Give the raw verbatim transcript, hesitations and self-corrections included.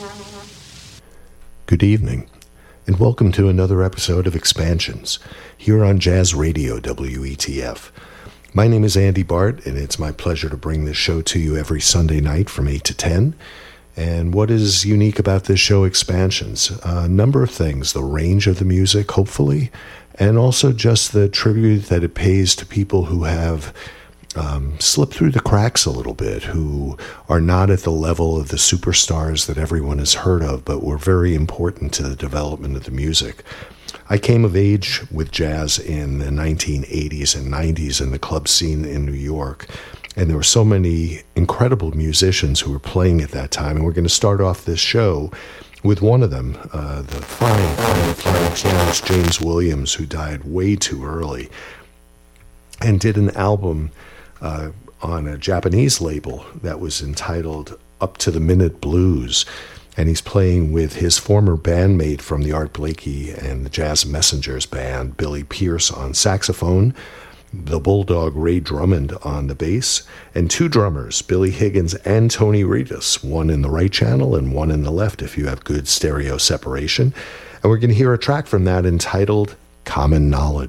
Good evening, and welcome to another episode of Expansions, here on Jazz Radio W E T F. My name is Andy Bart, and it's my pleasure to bring this show to you every Sunday night from eight to ten. And what is unique about this show, Expansions? A number of things. The range of the music, hopefully, and also just the tribute that it pays to people who have Um, slip through the cracks a little bit, who are not at the level of the superstars that everyone has heard of, but were very important to the development of the music. I came of age with jazz in the nineteen eighties and nineties in the club scene in New York, and there were so many incredible musicians who were playing at that time, and we're going to start off this show with one of them, uh, the fine, fine, fine pianist James Williams, who died way too early, and did an album Uh, on a Japanese label that was entitled Up to the Minute Blues, and he's playing with his former bandmate from the Art Blakey and the Jazz Messengers band, Billy Pierce, on saxophone, the Bulldog Ray Drummond on the bass, and two drummers, Billy Higgins and Tony Reedus, one in the right channel and one in the left if you have good stereo separation. And we're going to hear a track from that entitled Common Knowledge.